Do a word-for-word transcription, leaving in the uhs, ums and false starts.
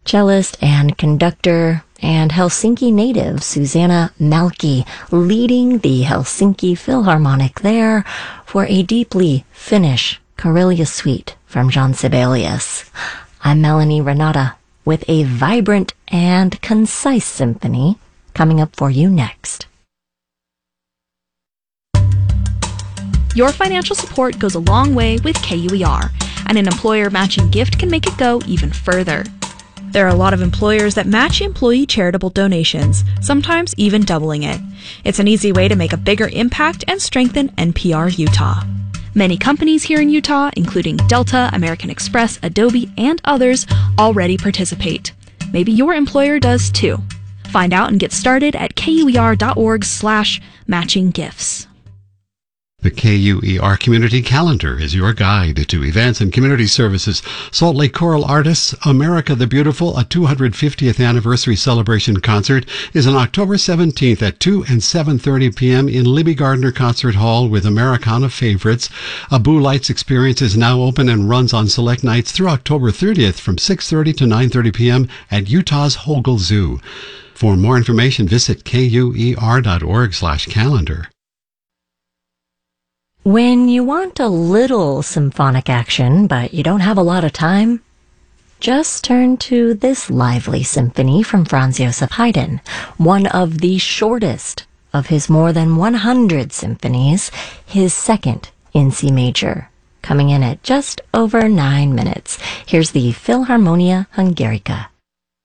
Cellist and conductor and Helsinki native Susanna Malki leading the Helsinki Philharmonic there for a deeply Finnish Karelia suite from Jean Sibelius. I'm Melanie Renata with a vibrant and concise symphony coming up for you next. Your financial support goes a long way with K U E R, and an employer matching gift can make it go even further. There are a lot of employers that match employee charitable donations, sometimes even doubling it. It's an easy way to make a bigger impact and strengthen N P R Utah. Many companies here in Utah, including Delta, American Express, Adobe, and others, already participate. Maybe your employer does too. Find out and get started at kuer.org slash matching gifts. The K U E R Community Calendar is your guide to events and community services. Salt Lake Choral Artists, America the Beautiful, a two hundred fiftieth anniversary celebration concert, is on October seventeenth at two and seven thirty p.m. in Libby Gardner Concert Hall with Americana favorites. A Boo Lights experience is now open and runs on select nights through October thirtieth from six thirty to nine thirty p.m. at Utah's Hogle Zoo. For more information, visit kuer.org slash calendar. When you want a little symphonic action, but you don't have a lot of time, just turn to this lively symphony from Franz Joseph Haydn, one of the shortest of his more than one hundred symphonies, his second in C major, coming in at just over nine minutes. Here's the Philharmonia Hungarica.